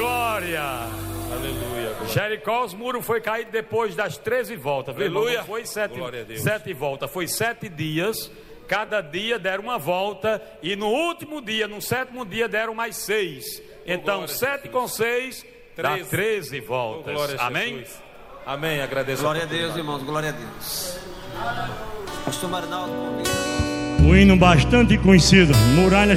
glória. Aleluia. Jericó, os muros foi caído depois das 13 voltas. Aleluia. Não foi sete voltas, foi 7 dias. Cada dia deram uma volta. E no último dia, no 7º dia, deram mais 6. Então 7 com 6 dá 13 voltas. Amém? Amém, agradeço. Glória a Deus, irmãos, glória a Deus. Pastor Marinaldo, convida. Um hino bastante conhecido, Muralha